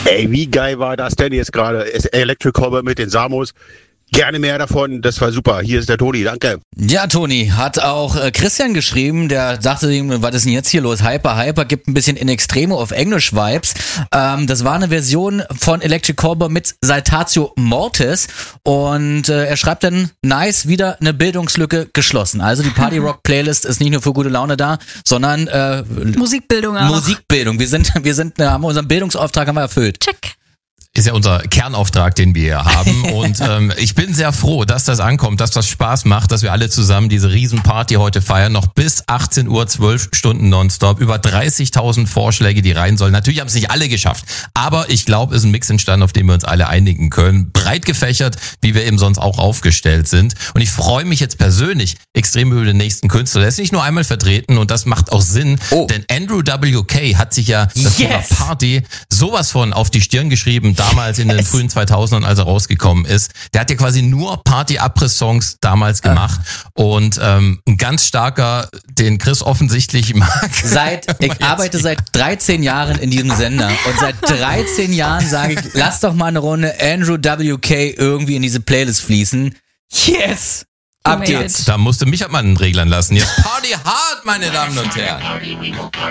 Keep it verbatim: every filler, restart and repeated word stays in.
Ey, wie geil war das denn jetzt gerade? Electric Cowboy mit den Samos. Gerne mehr davon, das war super. Hier ist der Toni, danke. Ja, Toni, hat auch äh, Christian geschrieben, der sagte ihm, was ist denn jetzt hier los? Hyper, Hyper, gibt ein bisschen In Extremo auf Englisch Vibes. Ähm, das war eine Version von Electric Cowboy mit Saltatio Mortis und äh, er schreibt dann, nice, wieder eine Bildungslücke geschlossen. Also die Party Rock Playlist ist nicht nur für gute Laune da, sondern äh, Musikbildung auch. Musikbildung. Wir sind, wir sind, haben unseren Bildungsauftrag haben wir erfüllt. Check. Ist ja unser Kernauftrag, den wir hier haben. Und ähm, ich bin sehr froh, dass das ankommt, dass das Spaß macht, dass wir alle zusammen diese Riesenparty heute feiern. Noch bis achtzehn Uhr, zwölf Stunden nonstop. Über dreißigtausend Vorschläge, die rein sollen. Natürlich haben es nicht alle geschafft. Aber ich glaube, es ist ein Mix entstanden, auf den wir uns alle einigen können. Breit gefächert, wie wir eben sonst auch aufgestellt sind. Und ich freue mich jetzt persönlich extrem über den nächsten Künstler. Der ist nicht nur einmal vertreten und das macht auch Sinn. Oh. Denn Andrew W K hat sich ja das Thema Yes. Party sowas von auf die Stirn geschrieben, damals in den Yes. frühen zweitausendern, als er rausgekommen ist. Der hat ja quasi nur Party-Abriss-Songs damals gemacht und ähm, ein ganz starker, den Chris offensichtlich mag. Seit, ich arbeite seit dreizehn Jahren in diesem Sender und seit dreizehn Jahren sage ich, lass doch mal eine Runde Andrew W K irgendwie in diese Playlist fließen. Yes! Ab geht's. Da musste mich halt mal einen Reglern lassen. Jetzt Party hard, meine Damen und Herren.